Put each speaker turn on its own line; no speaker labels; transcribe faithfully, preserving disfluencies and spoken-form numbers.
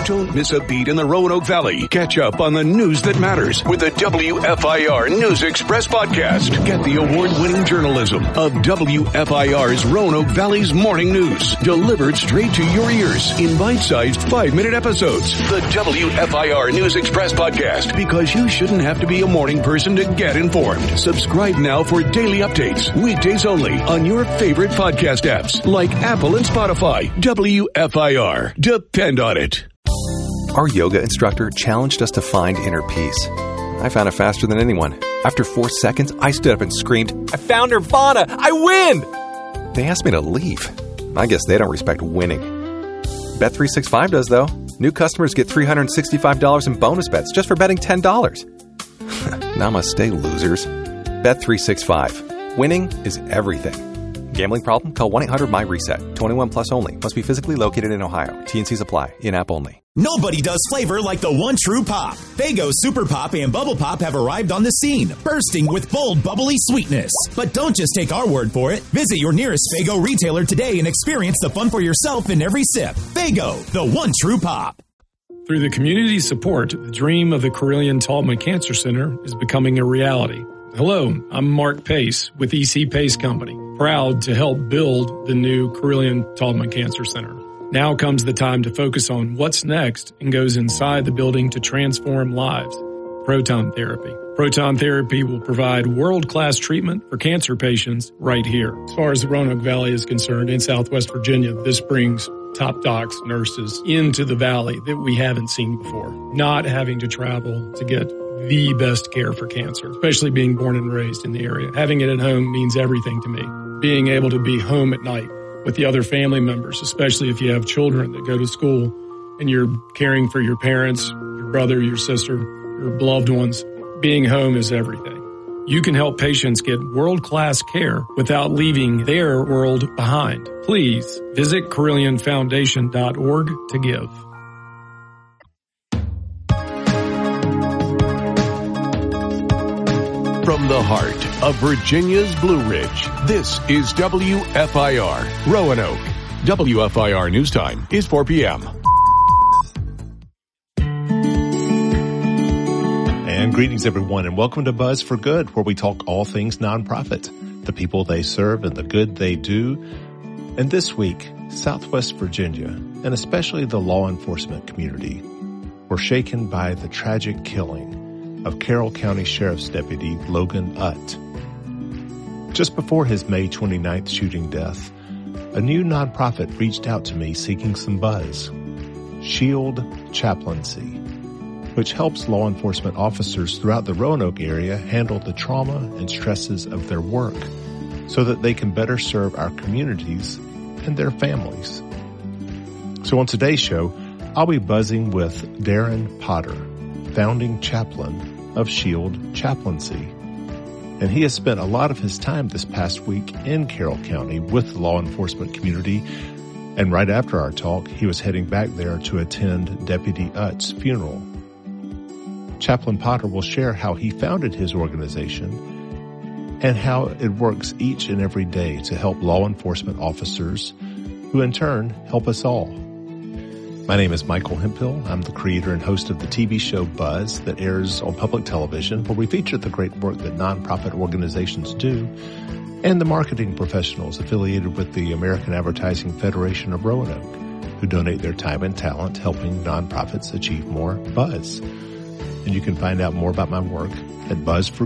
Don't miss a beat in the Roanoke Valley. Catch up on the news that matters with the W F I R News Express podcast. Get the award-winning journalism of W F I R's Roanoke Valley's morning news, delivered straight to your ears in bite-sized five-minute episodes. The W F I R News Express podcast, because you shouldn't have to be a morning person to get informed. Subscribe now for daily updates, weekdays only, on your favorite podcast apps like Apple and Spotify. W F I R. Depend on it.
Our yoga instructor challenged us to find inner peace. I found it faster than anyone. After four seconds, I stood up and screamed, "I found Nirvana! I win!" They asked me to leave. I guess they don't respect winning. Bet three sixty-five does, though. New customers get three hundred sixty-five dollars in bonus bets just for betting ten dollars. Namaste, losers. Bet three sixty-five. Winning is everything. Gambling problem? Call one eight hundred my reset. twenty-one plus only. Must be physically located in Ohio. T and Cs apply. In-app only.
Nobody does flavor like the one true pop. Faygo Super Pop and Bubble Pop have arrived on the scene, bursting with bold, bubbly sweetness. But don't just take our word for it. Visit your nearest Faygo retailer today and experience the fun for yourself in every sip. Faygo, the one true pop.
Through the community support, the dream of the Carilion Taubman Cancer Center is becoming a reality. Hello, I'm Mark Pace with E C Pace Company, proud to help build the new Carilion Taubman Cancer Center. Now comes the time to focus on what's next and goes inside the building to transform lives. Proton therapy. Proton therapy will provide world-class treatment for cancer patients right here. As far as the Roanoke Valley is concerned, in Southwest Virginia, this brings top docs, nurses into the valley that we haven't seen before. Not having to travel to get the best care for cancer, especially being born and raised in the area. Having it at home means everything to me. Being able to be home at night with the other family members, especially if you have children that go to school and you're caring for your parents, your brother, your sister, your beloved ones. Being home is everything. You can help patients get world-class care without leaving their world behind. Please visit Carilion Foundation dot org to give.
From the heart of Virginia's Blue Ridge, this is W F I R, Roanoke. W F I R News Time is four p.m.
And greetings, everyone, and welcome to Buzz for Good, where we talk all things nonprofit, the people they serve and the good they do. And this week, Southwest Virginia, and especially the law enforcement community, were shaken by the tragic killing of Carroll County Sheriff's Deputy Logan Utt. Just before his May twenty-ninth shooting death, a new nonprofit reached out to me seeking some buzz. Shield Chaplaincy, which helps law enforcement officers throughout the Roanoke area handle the trauma and stresses of their work so that they can better serve our communities and their families. So on today's show, I'll be buzzing with Darren Potter, founding chaplain of Shield Chaplaincy. And he has spent a lot of his time this past week in Carroll County with the law enforcement community. And right after our talk, he was heading back there to attend Deputy Utt's funeral. Chaplain Potter will share how he founded his organization and how it works each and every day to help law enforcement officers, who in turn help us all. My name is Michael Hemphill. I'm the creator and host of the T V show Buzz that airs on public television, where we feature the great work that nonprofit organizations do and the marketing professionals affiliated with the American Advertising Federation of Roanoke, who donate their time and talent helping nonprofits achieve more buzz. And you can find out more about my work at buzz for